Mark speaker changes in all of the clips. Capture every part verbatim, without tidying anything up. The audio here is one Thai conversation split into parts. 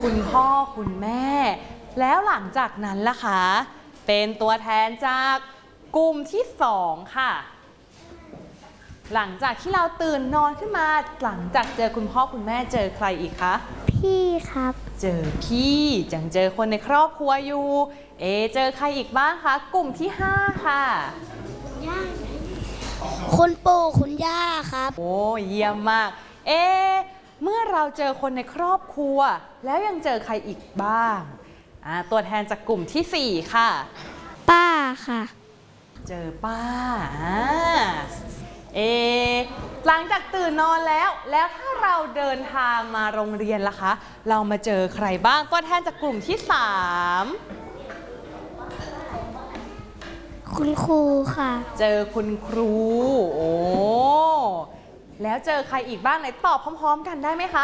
Speaker 1: คุณพ่อคุณแม่แล้วหลังจากนั้นล่ะคะเป็นตัวแทนจากกลุ่มที่สองค่ะหลังจากที่เราตื่นนอนขึ้นมาหลังจากเจอคุณพ่อคุณแม่เจอใครอีกคะ
Speaker 2: พี่ครับ
Speaker 1: เจอพี่จังเจอคนในครอบครัวอยู่เอเจอใครอีกบ้างคะกลุ่มที่ห้าค่ะ
Speaker 2: คุณปู่คุณย่าครับ
Speaker 1: โอ้เยี่ยมมากเอเมื่อเราเจอคนในครอบครัวแล้วยังเจอใครอีกบ้างอ่าตัวแทนจากกลุ่มที่สี่ค่ะ
Speaker 2: ป้าค่ะ
Speaker 1: เจอป้าอ่าเอหลังจากตื่นนอนแล้วแล้วถ้าเราเดินทางมาโรงเรียนล่ะคะเรามาเจอใครบ้างตัวแทนจากกลุ่มที่สาม
Speaker 2: คุณครูค่ะ
Speaker 1: เจอคุณครูโอ้แล้วเจอใครอีกบ้างไหนตอบพร้อมๆกันได้ไหมคะ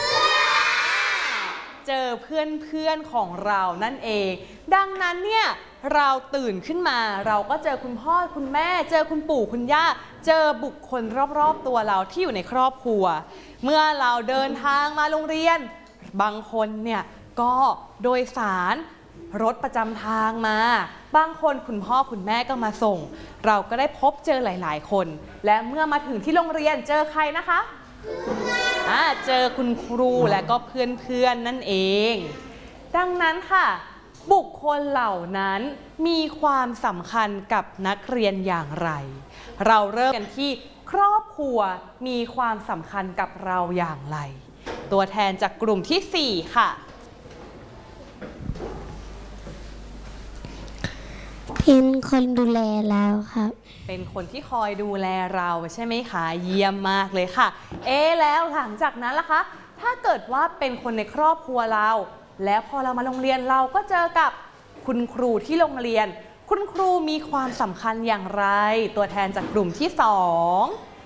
Speaker 1: เจอเพื่อนเพื่อนของเรานั่นเองดังนั้นเนี่ยเราตื่นขึ้นมาเราก็เจอคุณพ่อคุณแม่เจอคุณปู่คุณย่าเจอบุคคลรอบๆตัวเราที่อยู่ในครอบครัวเมื่อเราเดินทางมาโรงเรียนบางคนเนี่ยก็โดยสารรถประจำทางมาบางคนคุณพ่อคุณแม่ก็มาส่งเราก็ได้พบเจอหลายๆคนและเมื่อมาถึงที่โรงเรียนเจอใครนะคะอ่าเจอคุณครูและก็เพื่อนๆนั่นเองดังนั้นค่ะบุคคลเหล่านั้นมีความสำคัญกับนักเรียนอย่างไรเราเริ่มกันที่ครอบครัวมีความสำคัญกับเราอย่างไรตัวแทนจากกลุ่มที่สี่ค่ะ
Speaker 2: เป็นคนดูแลเราครับ
Speaker 1: เป็นคนที่คอยดูแลเราใช่ไหมคะเยี่ยมมากเลยค่ะเอ๊แล้วหลังจากนั้นล่ะคะถ้าเกิดว่าเป็นคนในครอบครัวเราแล้วพอเรามาโรงเรียนเราก็เจอกับคุณครูที่โรงเรียนคุณครูมีความสำคัญอย่างไรตัวแทนจากกลุ่มที่สอง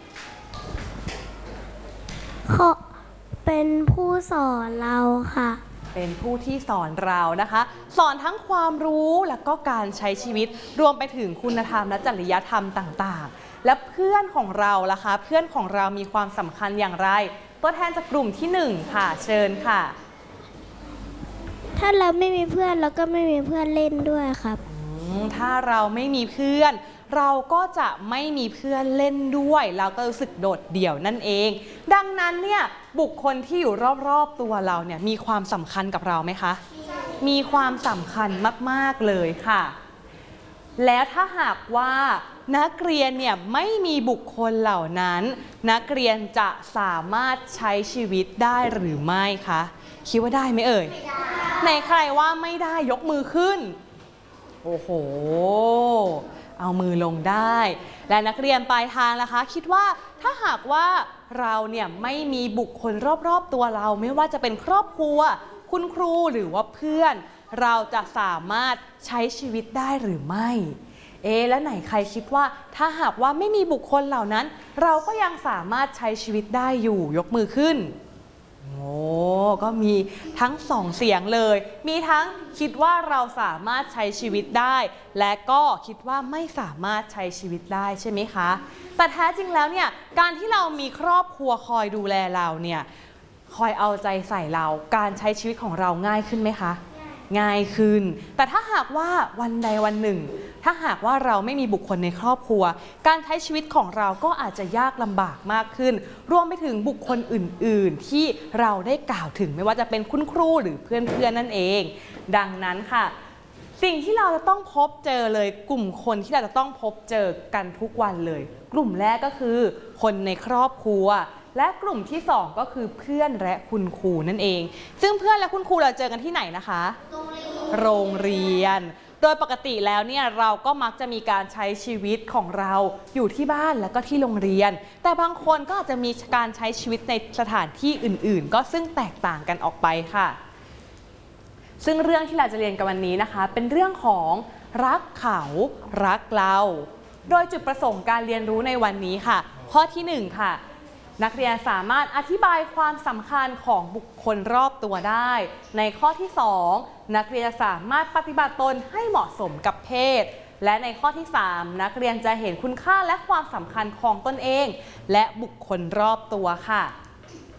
Speaker 2: เขาเป็นผู้สอนเราค่ะ
Speaker 1: เป็นผู้ที่สอนเรานะคะสอนทั้งความรู้และก็การใช้ชีวิตรวมไปถึงคุณธรรมและจริยธรรมต่างๆและเพื่อนของเราล่ะคะเพื่อนของเรามีความสำคัญอย่างไรตัวแทนจากกลุ่มที่หนึ่งค่ะเชิญค่ะ
Speaker 2: ถ้าเราไม่มีเพื่อนเราก็ไม่มีเพื่อนเล่นด้วยครับ
Speaker 1: ถ้าเราไม่มีเพื่อนเราก็จะไม่มีเพื่อนเล่นด้วยเราก็รู้สึกโดดเดี่ยวนั่นเองดังนั้นเนี่ยบุคคลที่อยู่รอบๆตัวเราเนี่ยมีความสำคัญกับเราไหมคะมีความสำคัญมากๆเลยค่ะแล้วถ้าหากว่านักเรียนเนี่ยไม่มีบุคคลเหล่านั้นนักเรียนจะสามารถใช้ชีวิตได้หรือไม่คะคิดว่าได้ไหมเอ่ยในใครว่าไม่ได้ยกมือขึ้นโอ้โหเอามือลงได้และนักเรียนปลายทางล่ะคะคิดว่าถ้าหากว่าเราเนี่ยไม่มีบุคคลรอบๆตัวเราไม่ว่าจะเป็นครอบครัวคุณครูหรือว่าเพื่อนเราจะสามารถใช้ชีวิตได้หรือไม่เอ๊ะและไหนใครคิดว่าถ้าหากว่าไม่มีบุคคลเหล่านั้นเราก็ยังสามารถใช้ชีวิตได้อยู่ยกมือขึ้นโอ้ก็มีทั้งสองเสียงเลยมีทั้งคิดว่าเราสามารถใช้ชีวิตได้และก็คิดว่าไม่สามารถใช้ชีวิตได้ใช่ไหมคะแต่แท้จริงแล้วเนี่ยการที่เรามีครอบครัวคอยดูแลเราเนี่ยคอยเอาใจใส่เราการใช้ชีวิตของเราง่ายขึ้นไหมคะง่ายขึ้นแต่ถ้าหากว่าวันใดวันหนึ่งถ้าหากว่าเราไม่มีบุคคลในครอบครัวการใช้ชีวิตของเราก็อาจจะยากลำบากมากขึ้นรวมไปถึงบุคคลอื่นๆที่เราได้กล่าวถึงไม่ว่าจะเป็นคุณครูหรือเพื่อนๆนั่นเองดังนั้นค่ะสิ่งที่เราจะต้องพบเจอเลยกลุ่มคนที่เราจะต้องพบเจอกันทุกวันเลยกลุ่มแรกก็คือคนในครอบครัวและกลุ่มที่สองก็คือเพื่อนและคุณครูนั่นเองซึ่งเพื่อนและคุณครูเราเจอกันที่ไหนนะคะโรงเรียนโดยปกติแล้วเนี่ยเราก็มักจะมีการใช้ชีวิตของเราอยู่ที่บ้านแล้วก็ที่โรงเรียนแต่บางคนก็อาจจะมีการใช้ชีวิตในสถานที่อื่นๆก็ซึ่งแตกต่างกันออกไปค่ะซึ่งเรื่องที่เราจะเรียนกันวันนี้นะคะเป็นเรื่องของรักเขารักเราโดยจุดประสงค์การเรียนรู้ในวันนี้ค่ะข้อที่หนึ่งค่ะนักเรียนสามารถอธิบายความสำคัญของบุคคลรอบตัวได้ในข้อที่สองนักเรียนสามารถปฏิบัติตนให้เหมาะสมกับเพศและในข้อที่สามนักเรียนจะเห็นคุณค่าและความสำคัญของตนเองและบุคคลรอบตัวค่ะ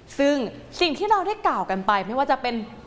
Speaker 1: ซึ่งสิ่งที่เราได้กล่าวกันไปไม่ว่าจะเป็น